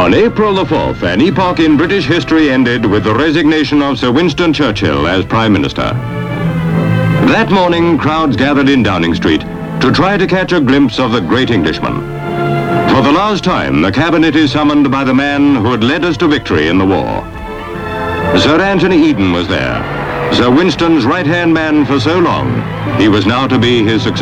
On April the 4th, an epoch in British history ended with the resignation of Sir Winston Churchill as Prime Minister. That morning, crowds gathered in Downing Street to try to catch a glimpse of the great Englishman. For the last time, the cabinet is summoned by the man who had led us to victory in the war. Sir Anthony Eden was there, Sir Winston's right-hand man for so long. He was now to be his successor.